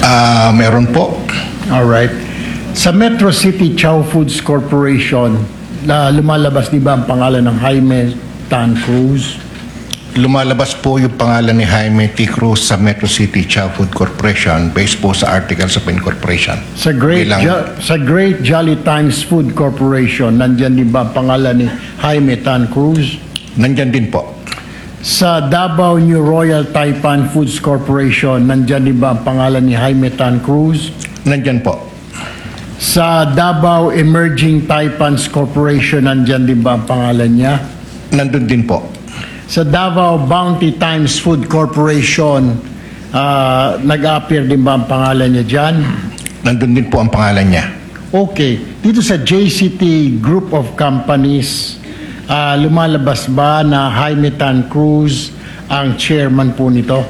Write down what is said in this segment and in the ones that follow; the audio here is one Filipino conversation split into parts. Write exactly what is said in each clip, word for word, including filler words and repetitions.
Ah, meron po. Alright. Sa Metro City Chow Foods Corporation, na lumalabas di ba ang pangalan ng Jaime Tan Cruz? Lumalabas po yung pangalan ni Jaime T. Cruz sa Metro City Chow Food Corporation based po sa Articles of Incorporation. Sa Great, Bilang- Jo- sa Great Jolly Times Food Corporation, nandyan di ba ang pangalan ni Jaime Tan Cruz? Nandyan din po. Sa Davao New Royal Taipan Foods Corporation, nandyan di ba ang pangalan ni Jaime Tan Cruz? Nandyan po. Sa Davao Emerging Taipans Corporation, nandyan di ba ang pangalan niya? Nandun din po. Sa Davao Bounty Times Food Corporation, ah, nag-appear din ba ang pangalan niya dyan? Nandun din po ang pangalan niya. Okay. Dito sa J C T Group of Companies, ah, lumalabas ba na Jaime Tan Cruz ang chairman po nito?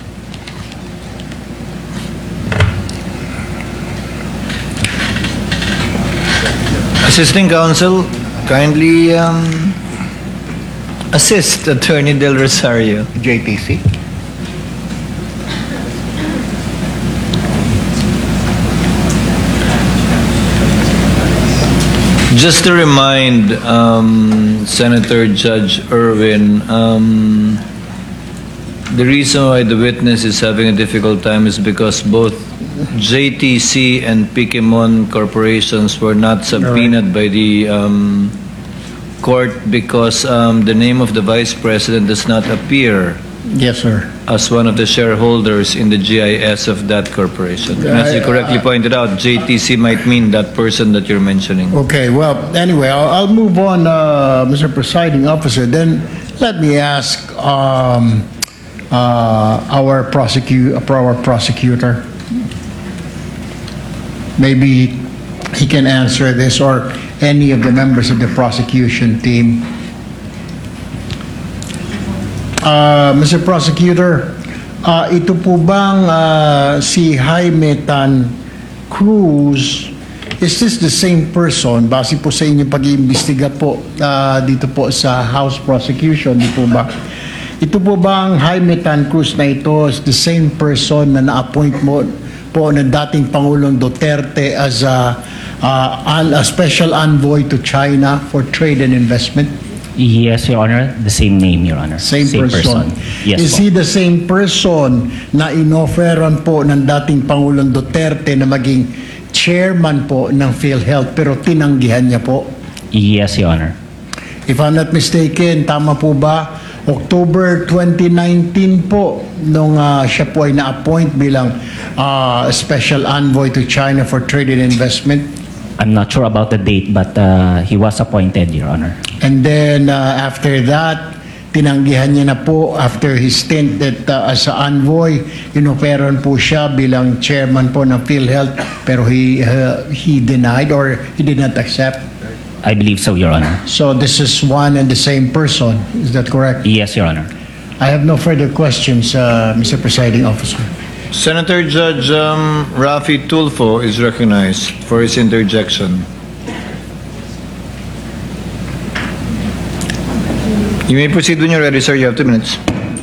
Assisting Counsel, kindly um, assist Attorney Del Rosario. J T C? Just to remind um, Senator Judge Irwin, um, the reason why the witness is having a difficult time is because both J T C and Pikemon corporations were not subpoenaed by the um, court because um, the name of the vice president does not appear Yes, sir. as one of the shareholders in the G I S of that corporation. And as you correctly pointed out, J T C might mean that person that you're mentioning. Okay, well, anyway, I'll, I'll move on, uh, Mister Presiding Officer. Then let me ask um, uh, our, prosecu- our prosecutor. Maybe he can answer this, or any of the members of the prosecution team. Uh, Mister Prosecutor, uh, ito po bang uh, si Jaime Tan Cruz, is this the same person? Base po sa inyong pag-iimbestiga po uh, dito po sa House Prosecution, di po ba? Ito po bang Jaime Tan Cruz na ito is the same person na na-appoint mo po ng dating Pangulong Duterte as a, uh, a special envoy to China for trade and investment? Yes, Your Honor. The same name, Your Honor. Same, person. Yes, Is po. he the same person na inofferan po ng dating Pangulong Duterte na maging chairman po ng PhilHealth pero tinanggihan niya po? Yes, Your Honor. If I'm not mistaken, tama po ba? October twenty nineteen po nung uh, siya po ay na-appoint bilang uh, special envoy to China for trade and investment. I'm not sure about the date, but uh, he was appointed, Your Honor. And then uh, after that, tinanggihan niya na po after his stint that uh, as a envoy, inoperan po siya bilang chairman po ng PhilHealth pero he, uh, he denied or he did not accept. I believe so, Your Honor. So this is one and the same person. Is that correct? Yes, Your Honor. I have no further questions, uh, Mister Presiding Officer. Senator Judge um, Rafi Tulfo is recognized for his interjection. You may proceed when you're ready, sir. You have two minutes.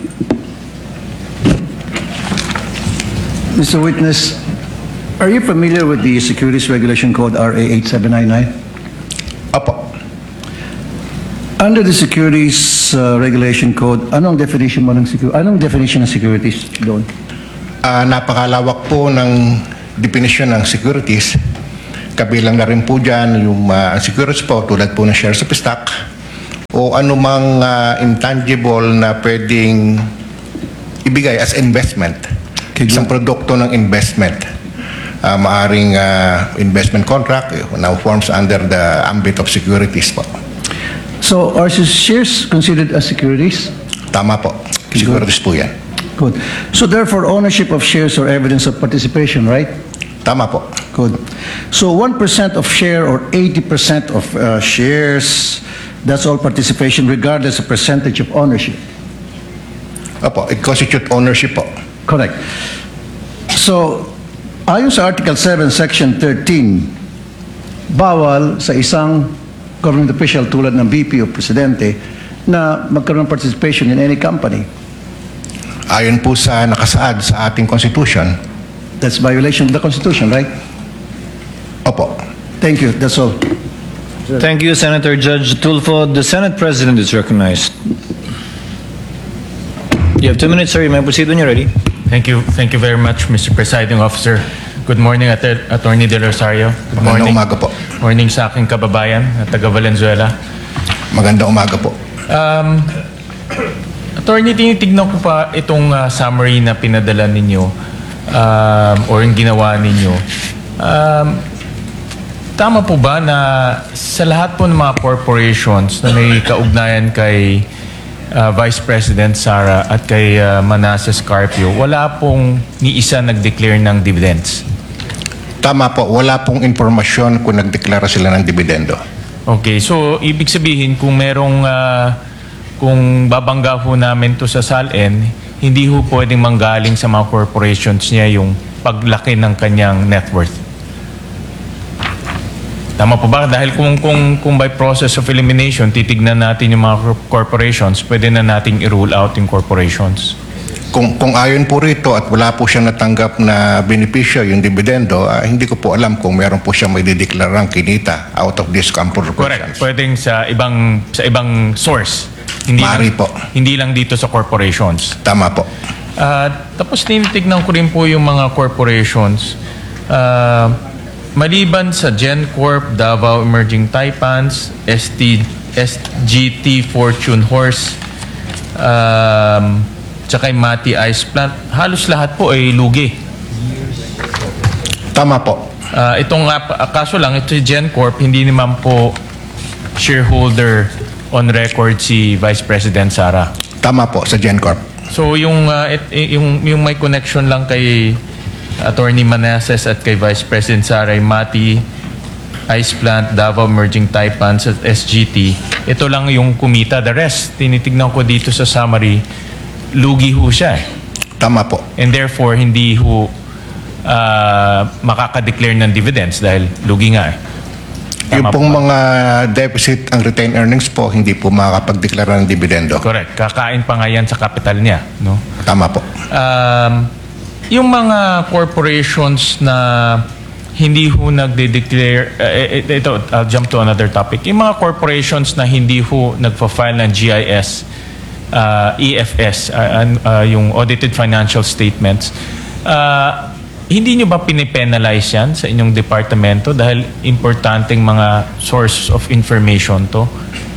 Mister Witness, are you familiar with the Securities Regulation Code R A eight seven nine nine? Opo. Under the Securities uh, Regulation Code, anong definition mo ng secu- anong definition ng securities doon? Ah, napakalawak po ng definition ng securities. Kabilang na rin po dyan yung uh, securities po tulad po ng shares of stock o anumang uh, intangible na pwedeng ibigay as investment. Okay, Isang produkto ng investment. Uh, maaring uh, investment contract eh, now forms under the ambit of securities po. So, are shares considered as securities? Tama po. Securities po yan. Good. So, therefore, ownership of shares are evidence of participation, right? Tama po. Good. So, one percent of share or eighty percent of uh, shares, that's all participation regardless of percentage of ownership. Opo, it constitute ownership po. Correct. So, ayon sa Article seven, Section thirteen, bawal sa isang government official tulad ng V P o Presidente na magkaroon ng participation in any company. Ayon po sa nakasaad sa ating Constitution, That's violation of the Constitution, right? Opo. Thank you. That's all. Thank you, Senator Judge Tulfo. The Senate President is recognized. You have two minutes, sir. You may proceed when you're ready. Thank you. Thank you very much, Mister Presiding Officer. Good morning, At Attorney De Rosario. Good Magandang morning. umaga po. Morning sa aking kababayan at taga Valenzuela. Magandang umaga po. Um, Attorney, tinitignan ko pa itong uh, summary na pinadala ninyo um, or yung ginawa ninyo. Um, tama po ba na sa lahat po ng mga corporations na may kaugnayan kay uh, Vice President Sara at kay uh, Manasseh Carpio, wala pong ni isa nag-declare ng dividends? Tama po, wala pong informasyon kung nagdeklara sila ng dividendo. Okay, so ibig sabihin kung merong uh, kung babangga ho namin to sa SALN, hindi ho pwedeng manggaling sa mga corporations niya yung paglaki ng kanyang net worth. Tama po ba? Dahil kung, kung, kung by process of elimination, titignan natin yung mga corporations, pwede na nating i-rule out yung corporations. Kung, kung ayon po rito at wala po siyang natanggap na benepisyo, yung dividendo, ah, hindi ko po alam kung meron po siyang may dideklarang kinita out of this Correct. corporations. Pwedeng sa ibang sa ibang source. Hindi Maaari lang, po. Hindi lang dito sa corporations. Tama po. Ah, tapos tinitignan ko rin po yung mga corporations. Ah, maliban sa GenCorp, Davao Emerging Taipans, S T, S G T Fortune Horse, um, tsaka yung Mati Ice Plant, halos lahat po ay lugi. Tama po. Ah, itong uh, kaso lang, ito si GenCorp, hindi naman po shareholder on record si Vice President Sara. Tama po sa GenCorp. So yung uh, it, yung yung may connection lang kay Attorney Manasseh at kay Vice President Sara, Mati Ice Plant, Davao Emerging Taipans at S G T. Ito lang yung kumita. The rest, tinitignan ko dito sa summary, lugi ho siya. Tama po. And therefore, hindi ho uh, makaka-declare ng dividends dahil lugi nga eh. Yung Tama pong po ba? mga deficit, ang retained earnings po, hindi po makakapagdeklara ng dividendo. Correct. Kakain pa nga yan sa capital niya. No? Tama po. Um, yung mga corporations na hindi ho nagde-declare, uh, ito, I'll jump to another topic. Yung mga corporations na hindi ho nagpa-file ng G I S, uh, E F S, uh, uh, yung Audited Financial Statements, uh, hindi nyo ba pinipenalize yan sa inyong departamento dahil importanteng mga source of information to?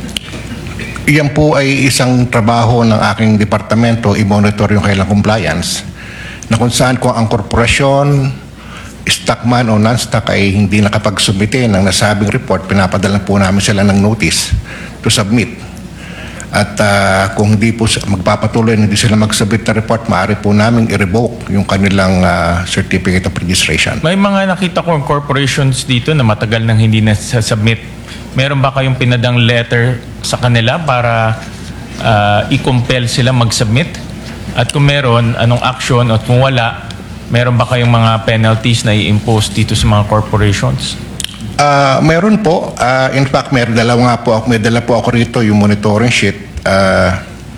Iyan po ay isang trabaho ng aking departamento, i-monitor yung kailang compliance, na kung saan kung ang korporasyon, stock man o non-stock ay hindi nakapagsubmite ng nasabing report, pinapadala po namin sila ng notice to submit. At uh, kung hindi po magpapatuloy, hindi sila mag-submit na report, maaari po namin i-revoke yung kanilang uh, certificate of registration. May mga nakita ko corporations dito na matagal nang hindi na submit. Meron ba kayong pinadang letter sa kanila para uh, i-compel sila mag-submit? At kung meron, anong action? At kung wala, meron ba kayong mga penalties na i-impose dito sa mga corporations? Uh, mayroon po. Uh, in fact, may dala nga po ako, may dala po ako rito yung monitoring sheet uh,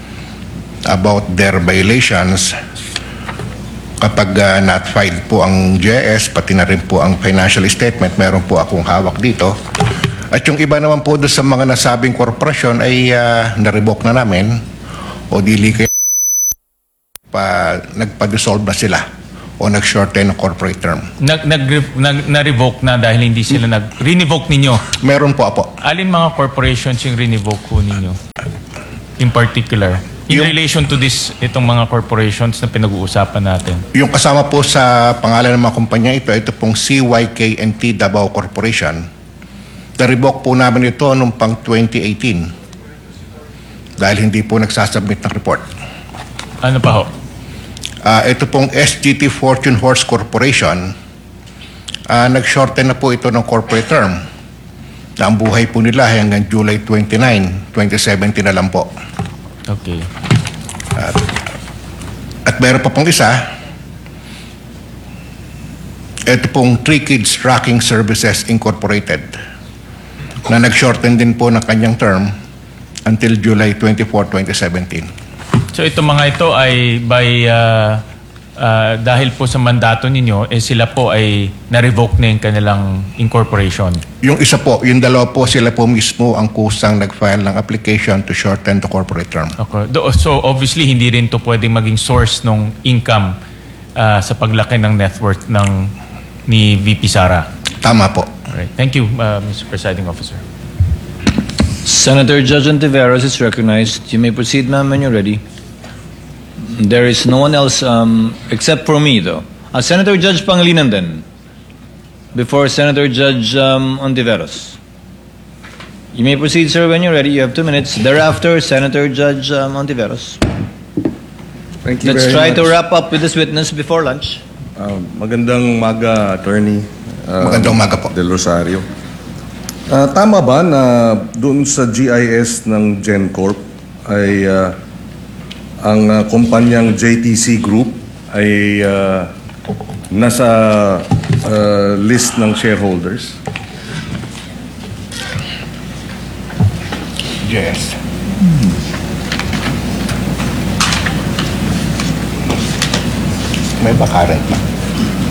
about their violations. Kapag uh, not filed po ang G I S, pati na rin po ang financial statement, meron po akong hawak dito. At yung iba naman po doon sa mga nasabing korporasyon ay uh, na-revoke na namin o dili kayo pa, nagpa-dissolve na sila o nag-shorten ng corporate term. Nag, nag, nag, na-revoke na dahil hindi sila nag... Re-revoke ninyo. Meron po apo. Alin mga corporations yung re-revoke po ninyo? In particular. In Yung- relation to this, itong mga corporations na pinag-uusapan natin. Yung kasama po sa pangalan ng mga kumpanya ito, ito pong C Y K N T Davao Corporation. Na-revoke po namin ito noong pang twenty eighteen dahil hindi po nagsasubmit ng report. Ano pa ho? Uh, ito pong S G T Fortune Horse Corporation, uh, nag-shorten na po ito ng corporate term na ang buhay po nila ay hanggang July twenty-nine, twenty seventeen na lang po. Okay. At meron pa pong isa, ito pong Three Kids Tracking Services Incorporated na nag-shorten din po ng kanyang term until July twenty-fourth, twenty seventeen. So ito mga ito ay by uh, ah, dahil po sa mandato ninyo, eh sila po ay na-revoke na yung kanilang incorporation. Yung isa po, yung dalawa po, sila po mismo ang kusang nag-file ng application to shorten the corporate term. Okay. Do- So obviously, hindi rin to pwedeng maging source ng income ah, sa paglaki ng net worth ng ni V P Sara. Tama po. Alright. Thank you, uh, Mister Presiding Officer. Senator Judge Ontiveros is recognized. You may proceed, ma'am, when you're ready. There is no one else um, except for me, though. Uh, Senator Judge Pangilinan, then. Before Senator Judge um, Ontiveros. You may proceed, sir, when you're ready. You have two minutes. Thereafter, Senator Judge um, Ontiveros. Thank you Let's very try much. to wrap up with this witness before lunch. Uh, magandang umaga, Attorney uh, Magandang umaga po. Del Rosario. Uh, tama ba na doon sa G I S ng GenCorp ay uh, ang uh, kumpanyang J T C Group ay uh, nasa uh, list ng shareholders? Yes. May bakaran pa.